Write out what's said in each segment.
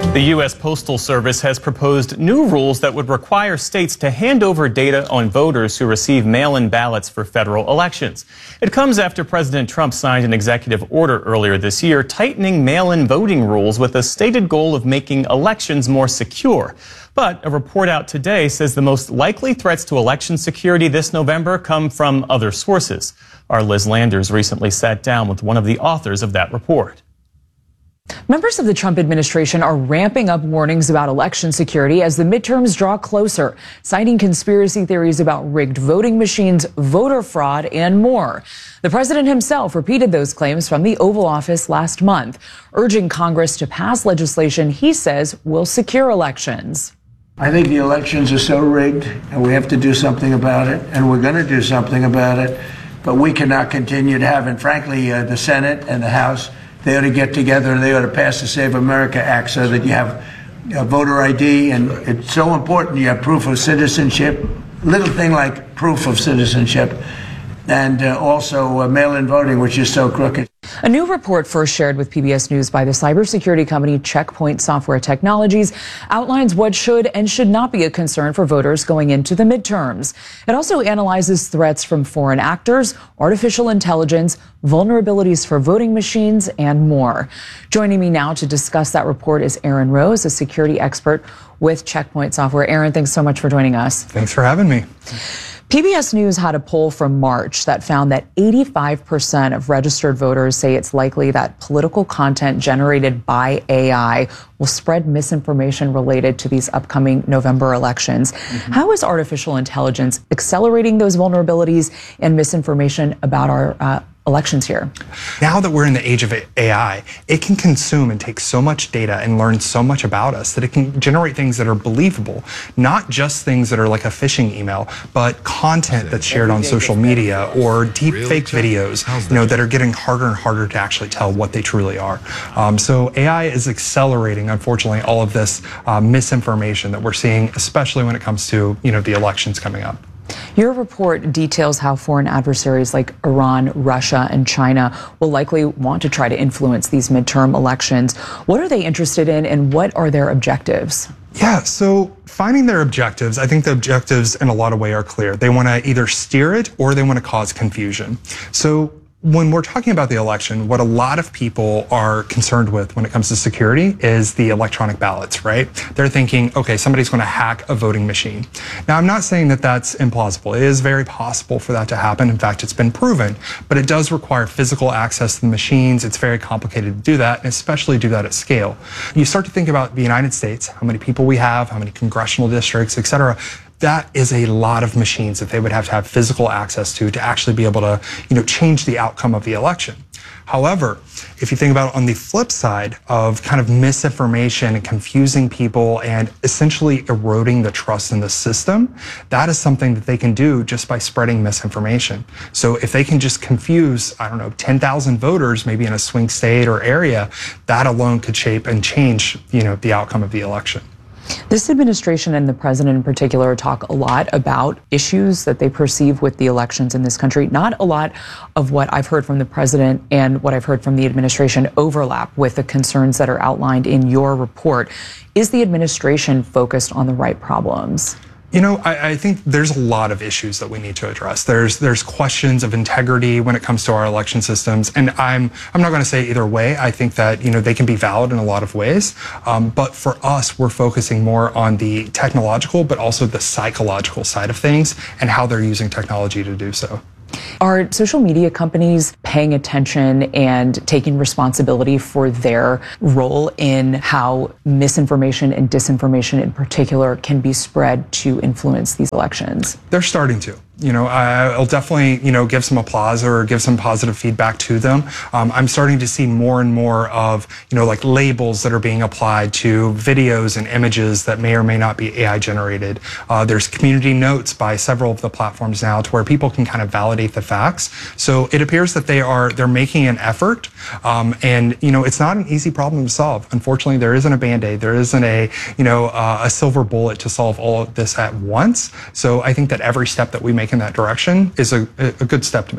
The U.S. Postal Service has proposed new rules that would require states to hand over data on voters who receive mail-in ballots for federal elections. It comes after President Trump signed an executive order earlier this year tightening mail-in voting rules with a stated goal of making elections more secure. But a report out today says the most likely threats to election security this November come from other sources. Our Liz Landers recently sat down with one of the authors of that report. Members of the Trump administration are ramping up warnings about election security as the midterms draw closer, citing conspiracy theories about rigged voting machines, voter fraud, and more. The president himself repeated those claims from the Oval Office last month, urging Congress to pass legislation he says will secure elections. I think the elections are so rigged, and we have to do something about it, and we're going to do something about it. But we cannot continue to have, and frankly, the Senate and the House, they ought to get together and they ought to pass the Save America Act so that you have voter ID, and it's so important you have proof of citizenship, little thing like proof of citizenship, and also mail-in voting, which is so crooked. A new report first shared with PBS News by the cybersecurity company Check Point Software Technologies outlines what should and should not be a concern for voters going into the midterms. It also analyzes threats from foreign actors, artificial intelligence, vulnerabilities for voting machines, and more. Joining me now to discuss that report is Aaron Rose, a security expert with Check Point Software. Aaron, thanks so much for joining us. Thanks for having me. PBS News had a poll from March that found that 85% of registered voters say it's likely that political content generated by AI will spread misinformation related to these upcoming November elections. How is artificial intelligence accelerating those vulnerabilities and misinformation about our elections here? Now that we're in the age of AI, it can consume and take so much data and learn so much about us that it can generate things that are believable, not just things that are like a phishing email, but content that's shared on social media or deep fake videos, that are getting harder and harder to actually tell what they truly are. So AI is accelerating, unfortunately, all of this misinformation that we're seeing, especially when it comes to, the elections coming up. Your report details how foreign adversaries like Iran, Russia, and China will likely want to try to influence these midterm elections. What are they interested in, and what are their objectives? Yeah, so finding their objectives, I think the objectives in a lot of ways are clear. They want to either steer it or they want to cause confusion. So when we're talking about the election, what a lot of people are concerned with when it comes to security is the electronic ballots, right? They're thinking, okay, somebody's going to hack a voting machine. Now, I'm not saying that that's implausible. It is very possible for that to happen. In fact, it's been proven, but it does require physical access to the machines. It's very complicated to do that, and especially do that at scale. You start to think about the United States, how many people we have, how many congressional districts, et cetera. That is a lot of machines that they would have to have physical access to actually be able to, change the outcome of the election. However, if you think about it on the flip side of kind of misinformation and confusing people and essentially eroding the trust in the system, that is something that they can do just by spreading misinformation. So if they can just confuse, 10,000 voters, maybe in a swing state or area, that alone could shape and change, the outcome of the election. This administration and the president in particular talk a lot about issues that they perceive with the elections in this country. Not a lot of what I've heard from the president and what I've heard from the administration overlap with the concerns that are outlined in your report. Is the administration focused on the right problems? I think there's a lot of issues that we need to address. There's questions of integrity when it comes to our election systems, and I'm not going to say either way. I think that they can be valid in a lot of ways, but for us, we're focusing more on the technological, but also the psychological side of things and how they're using technology to do so. Are social media companies paying attention and taking responsibility for their role in how misinformation and disinformation in particular can be spread to influence these elections? They're starting to. I'll definitely, give some applause or give some positive feedback to them. I'm starting to see more and more of, like labels that are being applied to videos and images that may or may not be AI generated. There's community notes by several of the platforms now to where people can kind of validate the facts. So it appears that they're making an effort. And, it's not an easy problem to solve. Unfortunately, there isn't a Band-Aid. There isn't a silver bullet to solve all of this at once. So I think that every step that we make in that direction is a good step to make.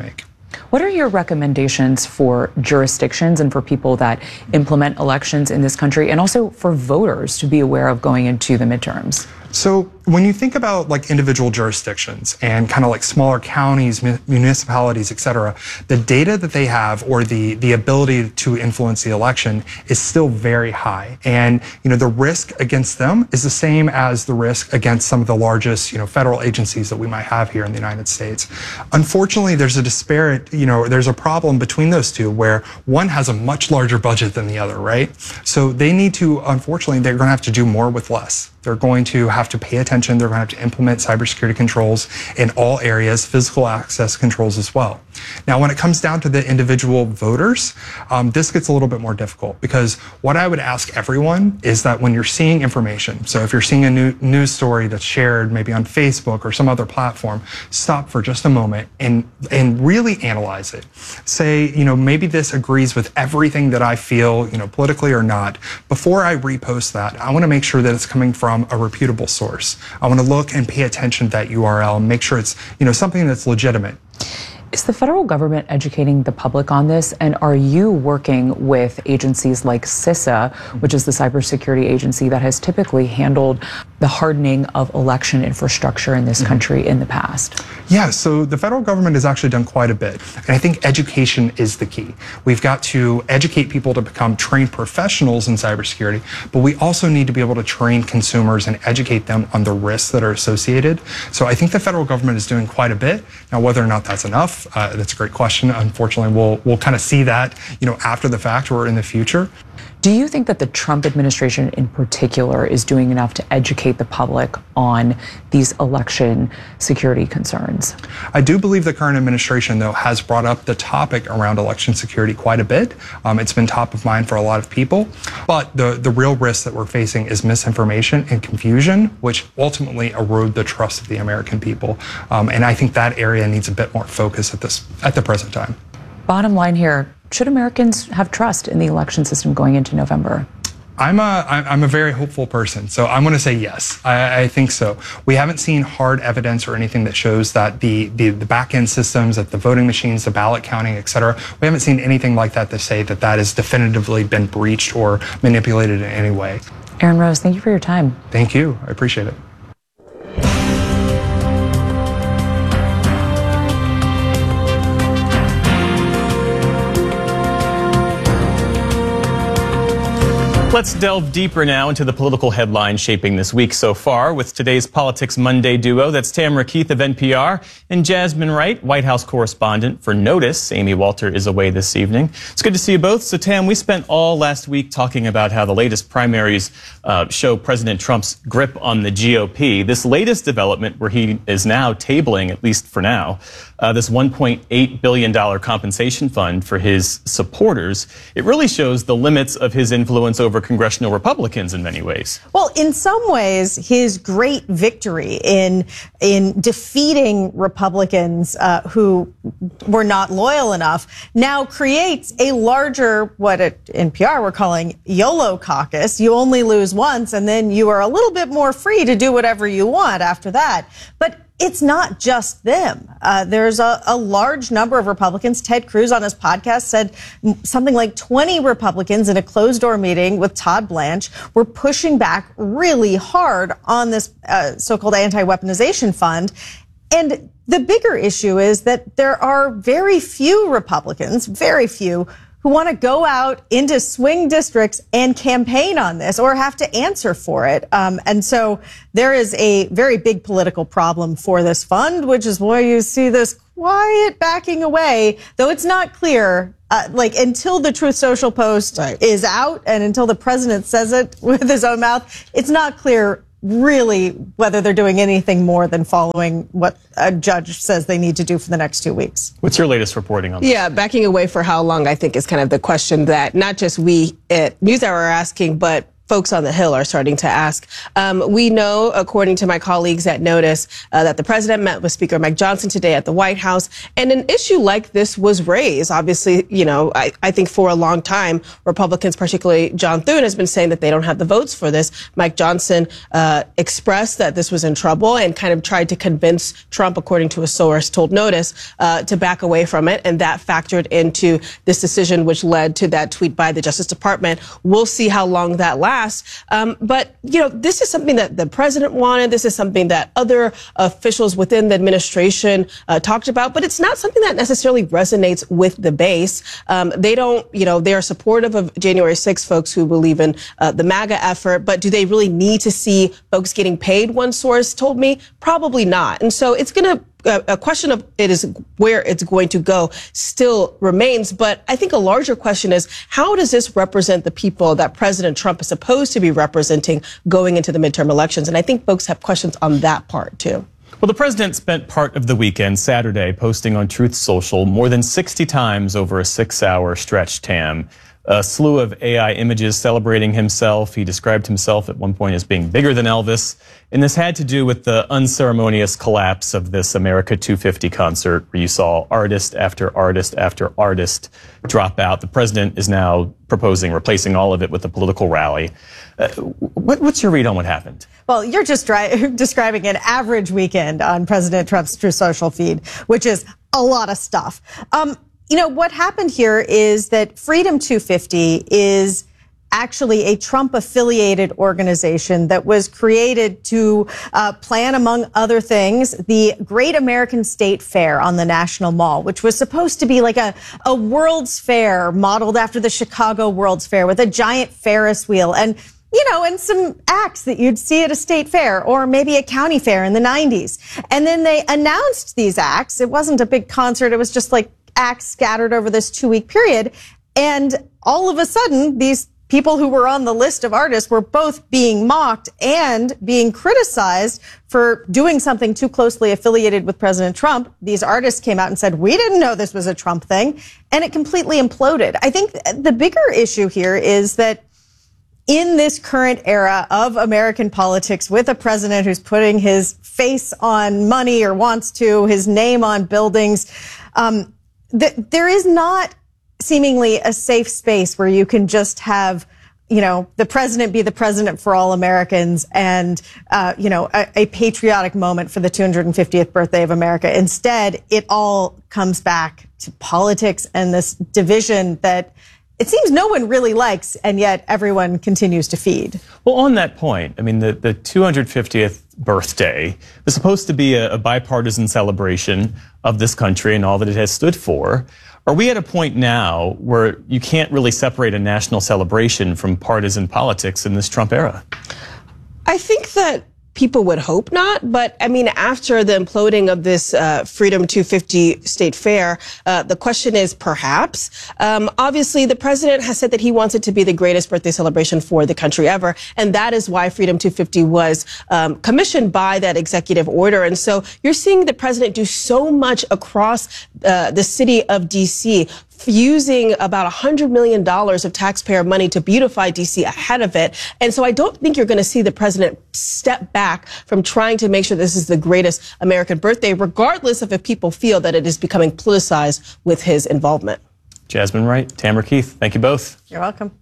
What are your recommendations for jurisdictions and for people that implement elections in this country, and also for voters to be aware of going into the midterms? So when you think about like individual jurisdictions and kind of like smaller counties, municipalities, et cetera, the data that they have or the ability to influence the election is still very high. And, the risk against them is the same as the risk against some of the largest, federal agencies that we might have here in the United States. Unfortunately, there's a disparate, there's a problem between those two where one has a much larger budget than the other, right? So they need to, unfortunately, they're going to have to do more with less. They're going to have to pay attention. They're going to have to implement cybersecurity controls in all areas, physical access controls as well. Now, when it comes down to the individual voters, this gets a little bit more difficult because what I would ask everyone is that when you're seeing information, so if you're seeing a news story that's shared maybe on Facebook or some other platform, stop for just a moment and really analyze it. Say, maybe this agrees with everything that I feel, politically or not. Before I repost that, I want to make sure that it's coming from a reputable source. I want to look and pay attention to that URL and make sure it's, something that's legitimate. Is the federal government educating the public on this? And are you working with agencies like CISA, which is the cybersecurity agency that has typically handled the hardening of election infrastructure in this country in the past? Yeah, so the federal government has actually done quite a bit. And I think education is the key. We've got to educate people to become trained professionals in cybersecurity, but we also need to be able to train consumers and educate them on the risks that are associated. So I think the federal government is doing quite a bit. Now, whether or not that's enough, that's a great question. Unfortunately, we'll kind of see that, after the fact or in the future. Do you think that the Trump administration in particular is doing enough to educate the public on these election security concerns? I do believe the current administration, though, has brought up the topic around election security quite a bit. It's been top of mind for a lot of people. But the real risk that we're facing is misinformation and confusion, which ultimately erode the trust of the American people. And I think that area needs a bit more focus at the present time. Bottom line here, should Americans have trust in the election system going into November? I'm a very hopeful person, so I'm going to say yes. I think so. We haven't seen hard evidence or anything that shows that the back-end systems, that the voting machines, the ballot counting, et cetera, we haven't seen anything like that to say that that has definitively been breached or manipulated in any way. Aaron Rose, thank you for your time. Thank you. I appreciate it. Let's delve deeper now into the political headlines shaping this week so far with today's Politics Monday duo. That's Tamara Keith of NPR and Jasmine Wright, White House correspondent for Notice. Amy Walter is away this evening. It's good to see you both. So, Tam, we spent all last week talking about how the latest primaries show President Trump's grip on the GOP. This latest development, where he is now tabling, at least for now, this $1.8 billion compensation fund for his supporters, it really shows the limits of his influence over congressional Republicans in many ways. Well, in some ways, his great victory in defeating Republicans who were not loyal enough now creates a larger, what at NPR we're calling YOLO caucus. You only lose once, and then you are a little bit more free to do whatever you want after that. But it's not just them. There's a large number of Republicans. Ted Cruz on his podcast said something like 20 Republicans in a closed-door meeting with Todd Blanche were pushing back really hard on this so-called anti-weaponization fund. And the bigger issue is that there are very few Republicans, very few, who want to go out into swing districts and campaign on this or have to answer for it. And so there is a very big political problem for this fund, which is why you see this quiet backing away, though it's not clear, until the Truth Social post is out and until the president says it with his own mouth, it's not clear really whether they're doing anything more than following what a judge says they need to do for the next 2 weeks. What's your latest reporting on this? Yeah, backing away for how long, I think, is kind of the question that not just we at NewsHour are asking, but folks on the Hill are starting to ask. We know, according to my colleagues at Notice, that the president met with Speaker Mike Johnson today at the White House, and an issue like this was raised. Obviously, you know, I think for a long time, Republicans, particularly John Thune, has been saying that they don't have the votes for this. Mike Johnson expressed that this was in trouble and kind of tried to convince Trump, according to a source told Notice, to back away from it, and that factored into this decision, which led to that tweet by the Justice Department. We'll see how long that lasts. But, you know, this is something that the president wanted. This is something that other officials within the administration talked about. But it's not something that necessarily resonates with the base. They don't, you know, they are supportive of January 6th folks who believe in the MAGA effort. But do they really need to see folks getting paid? One source told me probably not. And so it's going to a question of it is where it's going to go still remains. But I think a larger question is, how does this represent the people that President Trump is supposed to be representing going into the midterm elections? And I think folks have questions on that part, too. Well, the president spent part of the weekend, Saturday, posting on Truth Social more than 60 times over a 6-hour stretch, Tam. A slew of AI images celebrating himself. He described himself at one point as being bigger than Elvis. And this had to do with the unceremonious collapse of this America 250 concert where you saw artist after artist after artist drop out. The president is now proposing replacing all of it with a political rally. What's your read on what happened? Well, you're just describing an average weekend on President Trump's Truth Social feed, which is a lot of stuff. You know, what happened here is that Freedom 250 is actually a Trump-affiliated organization that was created to plan, among other things, the Great American State Fair on the National Mall, which was supposed to be like a World's Fair modeled after the Chicago World's Fair with a giant Ferris wheel and, you know, and some acts that you'd see at a state fair or maybe a county fair in the 90s. And then they announced these acts. It wasn't a big concert. It was just like acts scattered over this 2-week period. And all of a sudden, these people who were on the list of artists were both being mocked and being criticized for doing something too closely affiliated with President Trump. These artists came out and said, we didn't know this was a Trump thing. And it completely imploded. I think the bigger issue here is that in this current era of American politics, with a president who's putting his face on money or wants to, his name on buildings, there is not seemingly a safe space where you can just have, you know, the president be the president for all Americans and, you know, a patriotic moment for the 250th birthday of America. Instead, it all comes back to politics and this division that it seems no one really likes, and yet everyone continues to feed. Well, on that point, I mean, the 250th birthday was supposed to be a bipartisan celebration of this country and all that it has stood for. Are we at a point now where you can't really separate a national celebration from partisan politics in this Trump era? I think that people would hope not, but I mean, after the imploding of this Freedom 250 State Fair, the question is perhaps. Obviously, the president has said that he wants it to be the greatest birthday celebration for the country ever, and that is why Freedom 250 was commissioned by that executive order. And so you're seeing the president do so much across the city of D.C., using about $100 million of taxpayer money to beautify D.C. ahead of it. And so I don't think you're going to see the president step back from trying to make sure this is the greatest American birthday, regardless of if people feel that it is becoming politicized with his involvement. Jasmine Wright, Tamara Keith, thank you both. You're welcome.